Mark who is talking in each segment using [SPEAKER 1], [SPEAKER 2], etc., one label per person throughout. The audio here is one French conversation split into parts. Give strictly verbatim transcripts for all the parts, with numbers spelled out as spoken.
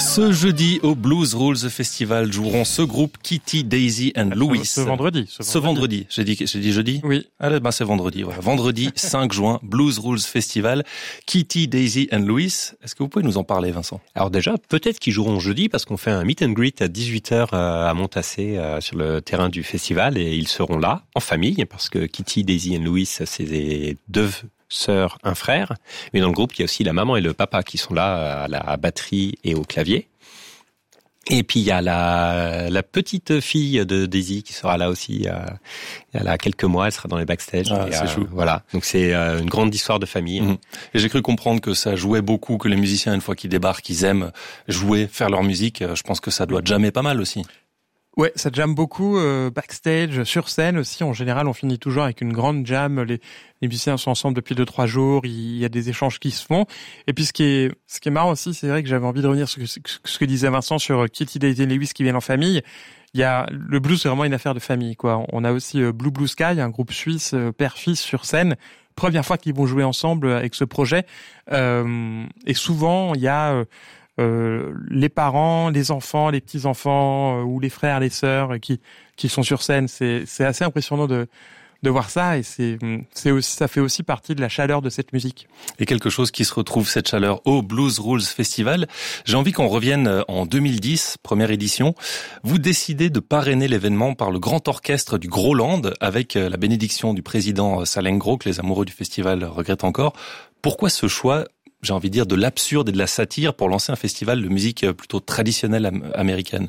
[SPEAKER 1] Ce jeudi au Blues Rules Festival joueront ce groupe Kitty, Daisy and Louis.
[SPEAKER 2] Ce vendredi. Ce vendredi.
[SPEAKER 1] Ce vendredi. J'ai dit, j'ai dit jeudi?
[SPEAKER 2] Oui.
[SPEAKER 1] Allez, ben c'est vendredi. Voilà. Vendredi cinq juin, Blues Rules Festival. Kitty, Daisy and Louis. Est-ce que vous pouvez nous en parler, Vincent?
[SPEAKER 3] Alors déjà, peut-être qu'ils joueront jeudi parce qu'on fait un meet and greet à dix-huit heures à Montassé sur le terrain du festival et ils seront là en famille parce que Kitty, Daisy and Louis, c'est des deux sœurs, un frère. Mais dans le groupe, il y a aussi la maman et le papa qui sont là à la batterie et au clavier. Et puis il y a la, la petite fille de Daisy qui sera là aussi. Euh, elle a quelques mois, elle sera dans les backstage.
[SPEAKER 1] Ah,
[SPEAKER 3] et,
[SPEAKER 1] c'est
[SPEAKER 3] euh,
[SPEAKER 1] chou.
[SPEAKER 3] Voilà, donc c'est euh, une grande histoire de famille.
[SPEAKER 1] Mmh. Et j'ai cru comprendre que ça jouait beaucoup, que les musiciens, une fois qu'ils débarquent, ils aiment jouer, faire leur musique. Je pense que ça doit jammer pas mal aussi.
[SPEAKER 2] Ouais, ça jamme beaucoup euh, backstage, sur scène aussi. En général, on finit toujours avec une grande jam. Les, les musiciens sont ensemble depuis deux trois jours. Il y a des échanges qui se font. Et puis ce qui est ce qui est marrant aussi, c'est vrai que j'avais envie de revenir sur ce que, ce que disait Vincent sur Kitty, Daisy et Lewis qui viennent en famille. Il y a le blues, c'est vraiment une affaire de famille, quoi. On a aussi euh, Blue Blue Sky, un groupe suisse euh, père-fils sur scène. Première fois qu'ils vont jouer ensemble avec ce projet. Euh, et souvent, il y a euh, Euh, les parents, les enfants, les petits-enfants euh, ou les frères, les sœurs euh, qui qui sont sur scène. C'est c'est assez impressionnant de de voir ça et c'est c'est aussi ça fait aussi partie de la chaleur de cette musique.
[SPEAKER 1] Et quelque chose qui se retrouve cette chaleur au Blues Rules Festival. J'ai envie qu'on revienne en deux mille dix, première édition. Vous décidez de parrainer l'événement par le grand orchestre du Groland avec la bénédiction du président Salengro que les amoureux du festival regrettent encore. Pourquoi ce choix, j'ai envie de dire, de l'absurde et de la satire pour lancer un festival de musique plutôt traditionnelle am- américaine?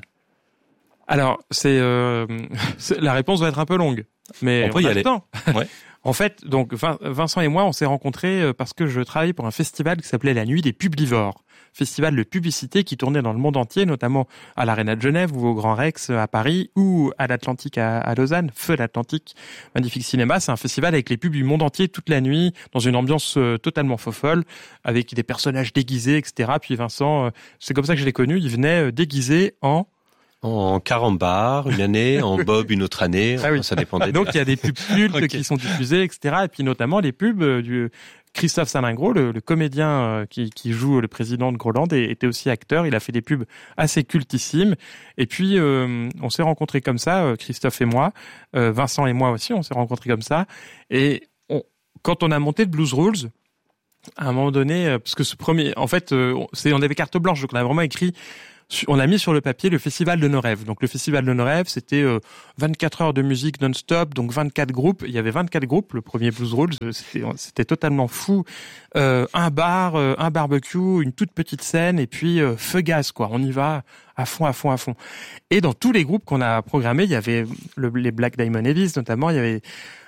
[SPEAKER 2] Alors, c'est, euh, c'est la réponse va être un peu longue, mais
[SPEAKER 1] on peut y aller.
[SPEAKER 2] Ouais. En fait, donc Vincent et moi, on s'est rencontrés parce que je travaillais pour un festival qui s'appelait La Nuit des Publivores, festival de publicité qui tournait dans le monde entier, notamment à l'Arena de Genève ou au Grand Rex à Paris ou à l'Atlantique à, à Lausanne, Feu l'Atlantique, magnifique cinéma. C'est un festival avec les pubs du monde entier toute la nuit, dans une ambiance totalement faux-folle, avec des personnages déguisés, et cetera. Puis Vincent, c'est comme ça que je l'ai connu, il venait déguisé en...
[SPEAKER 3] En carambar une année, en bob une autre année,
[SPEAKER 2] ah oui.
[SPEAKER 3] Ça dépendait.
[SPEAKER 2] Donc il y a des pubs cultes okay. qui sont diffusées, et cetera. Et puis notamment les pubs du Christophe Salengro, le, le comédien qui, qui joue le président de Groland, et était aussi acteur. Il a fait des pubs assez cultissimes. Et puis euh, on s'est rencontrés comme ça, Christophe et moi, euh, Vincent et moi aussi, on s'est rencontrés comme ça. Et on, quand on a monté le Blues Rules, à un moment donné, parce que ce premier, en fait, c'est on avait carte blanche, donc on a vraiment écrit. On a mis sur le papier le Festival de nos rêves. Donc le Festival de nos rêves, c'était euh, vingt-quatre heures de musique non-stop, donc vingt-quatre groupes. Il y avait vingt-quatre groupes, le premier Blues Rules, c'était, c'était totalement fou. Euh, un bar, euh, un barbecue, une toute petite scène, et puis euh, feu gaz, quoi. On y va à fond, à fond, à fond. Et dans tous les groupes qu'on a programmés, il y avait le, les Black Diamond Heavies, notamment, il y avait...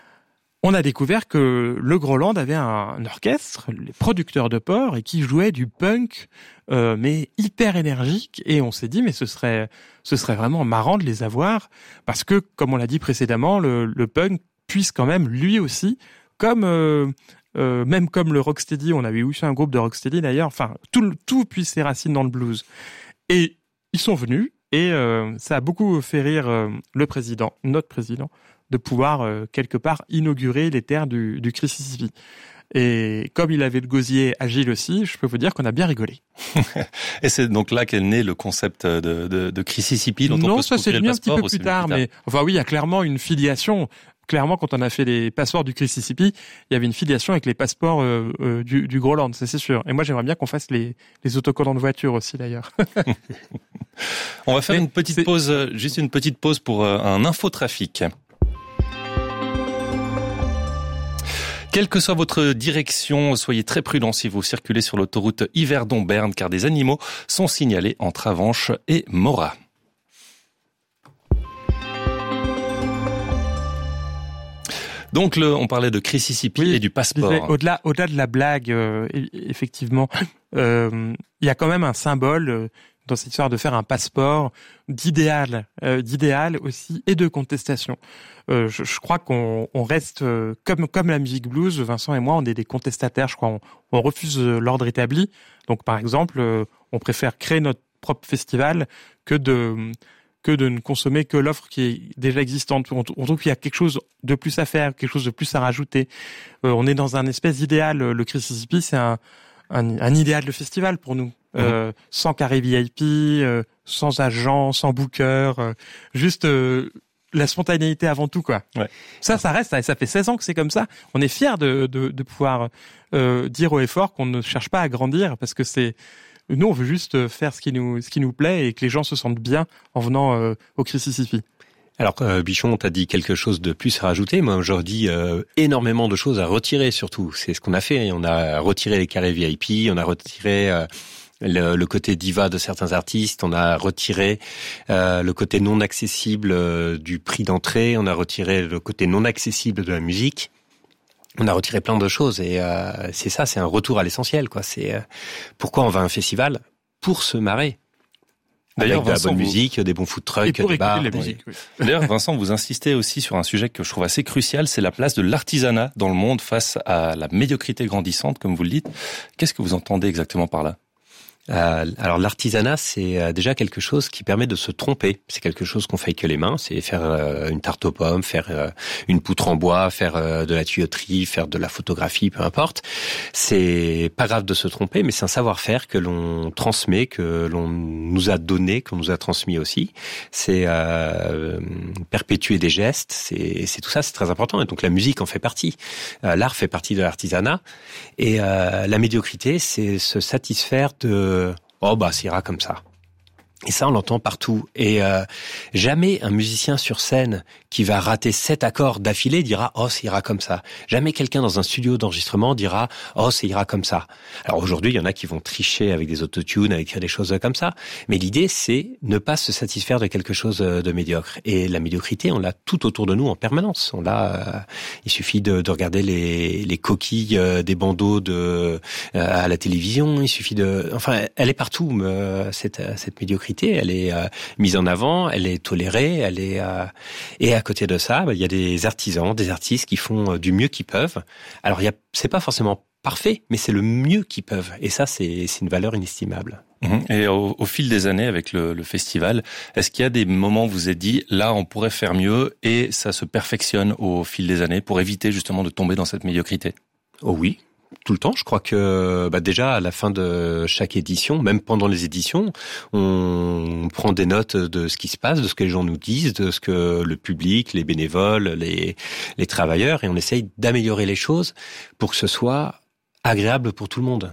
[SPEAKER 2] On a découvert que le Groland avait un, un orchestre, les producteurs de porc, et qui jouait du punk, euh, mais hyper énergique. Et on s'est dit, mais ce serait, ce serait vraiment marrant de les avoir, parce que, comme on l'a dit précédemment, le, le punk puisse quand même, lui aussi, comme euh, euh, même comme le rocksteady, on avait aussi un groupe de rocksteady d'ailleurs. Enfin, tout, tout puise ses racines dans le blues. Et ils sont venus, et euh, ça a beaucoup fait rire euh, le président, notre président, de pouvoir, euh, quelque part, inaugurer les terres du, du Mississippi. Et comme il avait le gosier agile aussi, je peux vous dire qu'on a bien rigolé.
[SPEAKER 1] Et c'est donc là qu'est né le concept de, de, de Mississippi dont
[SPEAKER 2] non,
[SPEAKER 1] on peut
[SPEAKER 2] ça
[SPEAKER 1] se procurer le passeport.
[SPEAKER 2] Non, ça c'est venu un petit peu plus tard, plus tard, mais enfin oui, il y a clairement une filiation. Clairement, quand on a fait les passeports du Mississippi, il y avait une filiation avec les passeports euh, euh, du, du Groland, ça c'est sûr. Et moi, j'aimerais bien qu'on fasse les, les autocollants de voiture aussi, d'ailleurs.
[SPEAKER 1] On va faire
[SPEAKER 2] mais
[SPEAKER 1] une petite
[SPEAKER 2] c'est...
[SPEAKER 1] pause, juste une petite pause pour euh, un infotrafic. Quelle que soit votre direction, soyez très prudents si vous circulez sur l'autoroute Yverdon-Berne, car des animaux sont signalés entre Avanches et Morat. Donc, le, on parlait de Mississippi oui, et du passeport.
[SPEAKER 2] Disais, au-delà, au-delà de la blague, euh, effectivement, euh, il y a quand même un symbole euh, dans cette histoire de faire un passeport d'idéal, euh, d'idéal aussi et de contestation. Euh, je, je crois qu'on on reste euh, comme comme la musique blues. Vincent et moi, on est des contestataires. Je crois, on, on refuse l'ordre établi. Donc, par exemple, euh, on préfère créer notre propre festival que de que de ne consommer que l'offre qui est déjà existante. On, on trouve qu'il y a quelque chose de plus à faire, quelque chose de plus à rajouter. Euh, on est dans un espèce d'idéal. Le Mississippi, c'est un, un, un idéal de festival pour nous. euh, mmh. sans carré V I P, euh, sans agent, sans booker, euh, juste euh, la spontanéité avant tout, quoi.
[SPEAKER 1] Ouais.
[SPEAKER 2] Ça, ça reste, ça, ça fait seize ans que c'est comme ça. On est fiers de, de, de pouvoir euh, dire haut et fort qu'on ne cherche pas à grandir, parce que c'est, nous, on veut juste faire ce qui nous, ce qui nous plaît et que les gens se sentent bien en venant euh, au Christ-Sisyphie.
[SPEAKER 3] Alors, euh, Bichon, t'as dit quelque chose de plus à rajouter. Moi, je dis euh, énormément de choses à retirer, surtout. C'est ce qu'on a fait. On a retiré les carrés V I P, on a retiré euh, le, le côté diva de certains artistes, on a retiré euh, le côté non accessible euh, du prix d'entrée, on a retiré le côté non accessible de la musique. On a retiré plein de choses et euh, c'est ça, c'est un retour à l'essentiel, quoi. C'est euh, pourquoi on va à un festival? Pour se marrer. D'ailleurs, avec de Vincent, la bonne vous... musique, des bons food trucks, des bars.
[SPEAKER 2] La musique, oui.
[SPEAKER 1] D'ailleurs, Vincent, vous insistez aussi sur un sujet que je trouve assez crucial, c'est la place de l'artisanat dans le monde face à la médiocrité grandissante, comme vous le dites. Qu'est-ce que vous entendez exactement par là ?
[SPEAKER 3] Euh, alors l'artisanat, c'est déjà quelque chose qui permet de se tromper. C'est quelque chose qu'on fait que les mains. C'est faire euh, une tarte aux pommes, faire euh, une poutre en bois, faire euh, de la tuyauterie, faire de la photographie, peu importe. C'est pas grave de se tromper, mais c'est un savoir-faire que l'on transmet, que l'on nous a donné, qu'on nous a transmis aussi. C'est euh, perpétuer des gestes. C'est, c'est tout ça, c'est très important. Et donc la musique en fait partie. Euh, l'art fait partie de l'artisanat. Et euh, la médiocrité, c'est se satisfaire de oh bah ça ira comme ça. Et ça, on l'entend partout. Et euh, jamais un musicien sur scène qui va rater sept accords d'affilée dira « Oh, ça ira comme ça ». Jamais quelqu'un dans un studio d'enregistrement dira « Oh, ça ira comme ça ». Alors aujourd'hui, il y en a qui vont tricher avec des autotunes, avec des choses comme ça. Mais l'idée, c'est ne pas se satisfaire de quelque chose de médiocre. Et la médiocrité, on l'a tout autour de nous en permanence. On l'a. Euh, il suffit de, de regarder les, les coquilles euh, des bandeaux de euh, à la télévision. Il suffit de. Enfin, elle est partout. Euh, cette, cette médiocrité. Elle est euh, mise en avant, elle est tolérée, elle est euh... et à côté de ça, bah, il y a des artisans, des artistes qui font euh, du mieux qu'ils peuvent. Alors il y a, c'est pas forcément parfait, mais c'est le mieux qu'ils peuvent. Et ça, c'est, c'est une valeur inestimable.
[SPEAKER 1] Et au, au fil des années avec le, le festival, est-ce qu'il y a des moments où vous vous êtes dit là on pourrait faire mieux et ça se perfectionne au fil des années pour éviter justement de tomber dans cette médiocrité?
[SPEAKER 3] Oh oui. Tout le temps, je crois que bah déjà à la fin de chaque édition, même pendant les éditions, on prend des notes de ce qui se passe, de ce que les gens nous disent, de ce que le public, les bénévoles, les les travailleurs, et on essaye d'améliorer les choses pour que ce soit agréable pour tout le monde.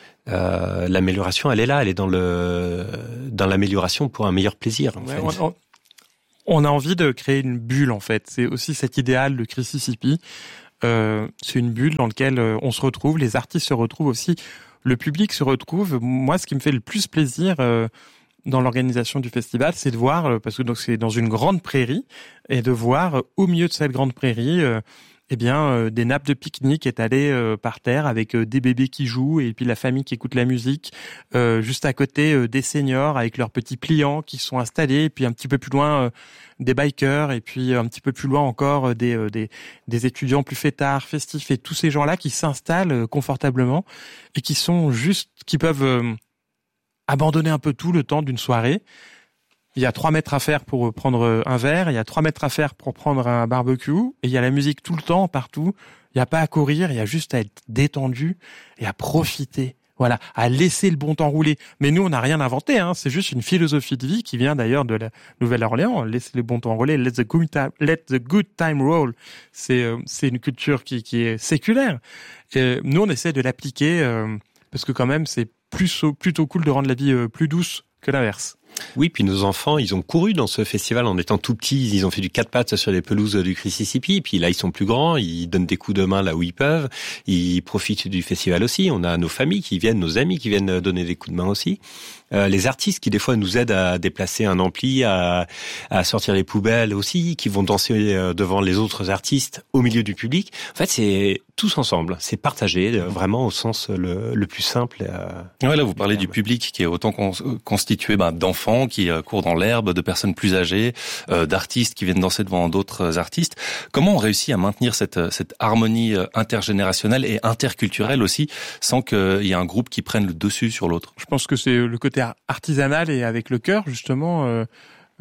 [SPEAKER 3] Euh, l'amélioration, elle est là, elle est dans le dans l'amélioration pour un meilleur plaisir. En
[SPEAKER 2] ouais,
[SPEAKER 3] fait.
[SPEAKER 2] on, on a envie de créer une bulle en fait. C'est aussi cet idéal de Christ-Sisyphie. Euh, c'est une bulle dans laquelle euh, on se retrouve, les artistes se retrouvent aussi, le public se retrouve. Moi, ce qui me fait le plus plaisir euh, dans l'organisation du festival, c'est de voir, euh, parce que donc c'est dans une grande prairie, et de voir euh, au milieu de cette grande prairie, euh, eh bien, euh, des nappes de pique-nique étalées euh, par terre avec euh, des bébés qui jouent et puis la famille qui écoute la musique. Euh, juste à côté, euh, des seniors avec leurs petits pliants qui sont installés, et puis un petit peu plus loin, euh, des bikers, et puis un petit peu plus loin encore, euh, des, euh, des des étudiants plus fêtards, festifs, et tous ces gens-là qui s'installent euh, confortablement et qui sont juste, qui peuvent euh, abandonner un peu tout le temps d'une soirée. Il y a trois mètres à faire pour prendre un verre, il y a trois mètres à faire pour prendre un barbecue, et il y a la musique tout le temps, partout. Il n'y a pas à courir, il y a juste à être détendu et à profiter. Voilà, à laisser le bon temps rouler. Mais nous, on n'a rien inventé, hein. C'est juste une philosophie de vie qui vient d'ailleurs de la Nouvelle-Orléans. Laisser le bon temps rouler, let the good time, let the good time roll. C'est, euh, c'est une culture qui, qui est séculaire. Et nous, on essaie de l'appliquer euh, parce que quand même, c'est plus, plutôt cool de rendre la vie euh, plus douce que l'inverse.
[SPEAKER 3] Oui, puis nos enfants, ils ont couru dans ce festival en étant tout petits. Ils ont fait du quatre pattes sur les pelouses du Christ-Sisyphie. Puis là, ils sont plus grands. Ils donnent des coups de main là où ils peuvent. Ils profitent du festival aussi. On a nos familles qui viennent, nos amis qui viennent donner des coups de main aussi. Euh, les artistes qui des fois nous aident à déplacer un ampli, à, à sortir les poubelles aussi, qui vont danser devant les autres artistes au milieu du public. En fait, c'est tous ensemble. C'est partagé, vraiment au sens le, le plus simple.
[SPEAKER 1] Euh, ouais, là, vous parlez du public qui est autant con- constitué ben, d'enfants qui euh, courent dans l'herbe, de personnes plus âgées, euh, d'artistes qui viennent danser devant d'autres artistes. Comment on réussit à maintenir cette, cette harmonie intergénérationnelle et interculturelle aussi, sans qu'il y ait un groupe qui prenne le dessus sur l'autre?
[SPEAKER 2] Je pense que c'est le côté artisanal et avec le cœur, justement. Euh,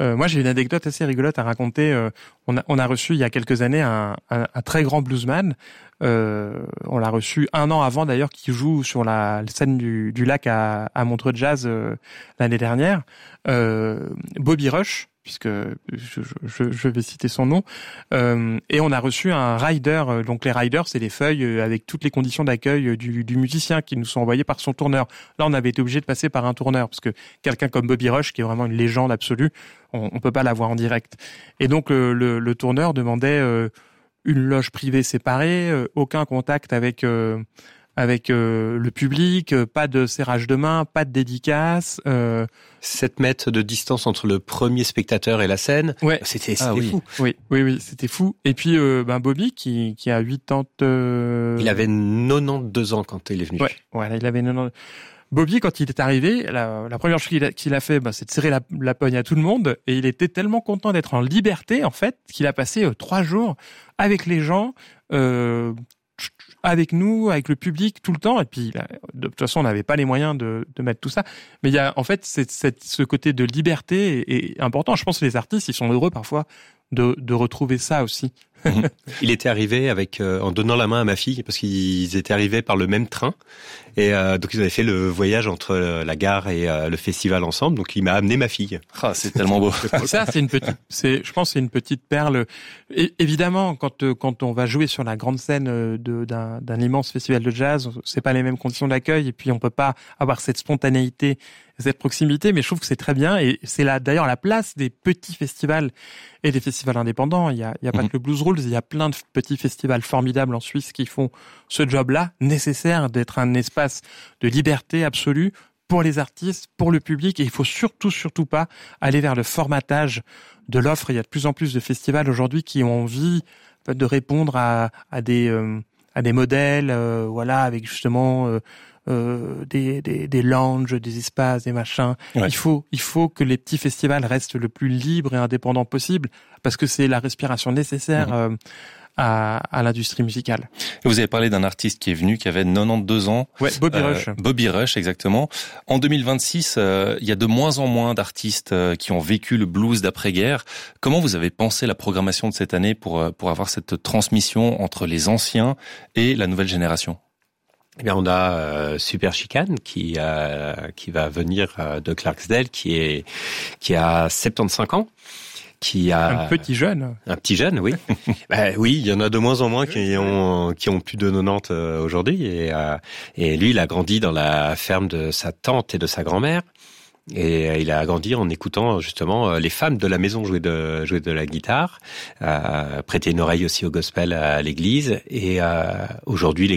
[SPEAKER 2] Euh, moi, j'ai une anecdote assez rigolote à raconter. Euh, on, a, on a reçu il y a quelques années un, un, un très grand bluesman. Euh, on l'a reçu un an avant d'ailleurs qu'il joue sur la scène du, du lac à, à Montreux Jazz euh, l'année dernière. Euh, Bobby Rush, puisque je, je, je vais citer son nom. Euh, et on a reçu un rider. Donc les riders, c'est les feuilles avec toutes les conditions d'accueil du, du musicien qui nous sont envoyées par son tourneur. Là, on avait été obligé de passer par un tourneur parce que quelqu'un comme Bobby Rush, qui est vraiment une légende absolue, on, on peut pas l'avoir en direct. Et donc le, le, le tourneur demandait euh, une loge privée séparée, euh, aucun contact avec euh, avec euh, le public, euh, pas de serrage de main, pas de dédicace. Euh...
[SPEAKER 3] sept mètres de distance entre le premier spectateur et la scène.
[SPEAKER 2] Ouais.
[SPEAKER 3] C'était, c'était
[SPEAKER 2] ah, oui.
[SPEAKER 3] fou.
[SPEAKER 2] Oui, oui, oui, c'était fou. Et puis, euh, ben Bobby, qui, qui a quatre-vingt-deux... Euh...
[SPEAKER 3] Il avait quatre-vingt-douze ans quand il est venu.
[SPEAKER 2] Ouais, voilà, il avait quatre-vingt-douze... Bobby, quand il est arrivé, la, la première chose qu'il a, qu'il a fait, ben, c'est de serrer la, la pogne à tout le monde. Et il était tellement content d'être en liberté, en fait, qu'il a passé euh, trois jours avec les gens, euh, avec nous, avec le public, tout le temps. Et puis, là, de toute façon, on n'avait pas les moyens de, de mettre tout ça. Mais il y a, en fait, c'est, c'est, ce côté de liberté est, est important. Je pense que les artistes, ils sont heureux parfois de, de retrouver ça aussi.
[SPEAKER 3] Il était arrivé avec euh, en donnant la main à ma fille parce qu'ils étaient arrivés par le même train et euh, donc ils avaient fait le voyage entre la gare et euh, le festival ensemble. Donc il m'a amené ma fille.
[SPEAKER 1] Ah, c'est tellement beau.
[SPEAKER 2] Ça, c'est une petite, c'est, je pense, c'est une petite perle. Et évidemment, quand quand on va jouer sur la grande scène de, d'un, d'un immense festival de jazz, c'est pas les mêmes conditions d'accueil et puis on peut pas avoir cette spontanéité, cette proximité. Mais je trouve que c'est très bien et c'est là d'ailleurs la place des petits festivals et des festivals indépendants. Il y a, il y a pas mmh. que le Blues Rules, il y a plein de petits festivals formidables en Suisse qui font ce job-là, nécessaire d'être un espace de liberté absolue pour les artistes, pour le public. Et il faut surtout, surtout pas aller vers le formatage de l'offre. Il y a de plus en plus de festivals aujourd'hui qui ont envie de répondre à, à des, euh, à des modèles, euh, voilà, avec justement euh, euh, des, des, des lounges, des espaces, des machins. Ouais. Il faut, il faut que les petits festivals restent le plus libres et indépendants possible, parce que c'est la respiration nécessaire. Mmh. Euh, À, à l'industrie musicale.
[SPEAKER 1] Vous avez parlé d'un artiste qui est venu, qui avait quatre-vingt-douze ans.
[SPEAKER 2] Ouais, Bobby euh, Rush.
[SPEAKER 1] Bobby Rush, exactement. En deux mille vingt-six, euh, il y a de moins en moins d'artistes euh, qui ont vécu le blues d'après-guerre. Comment vous avez pensé la programmation de cette année pour pour avoir cette transmission entre les anciens et la nouvelle génération?
[SPEAKER 3] Eh bien, on a euh, Super Chicane qui euh, qui va venir euh, de Clarksdale, qui est qui a soixante-quinze ans. Qui a
[SPEAKER 2] un petit jeune.
[SPEAKER 3] Un petit jeune, oui. ben, oui, il y en a de moins en moins qui ont qui ont plus de quatre-vingt-dix euh, aujourd'hui. Et, euh, et lui, il a grandi dans la ferme de sa tante et de sa grand-mère. Et euh, il a grandi en écoutant justement euh, les femmes de la maison jouer de jouer de la guitare, euh, prêter une oreille aussi au gospel à l'église. Et euh, aujourd'hui, les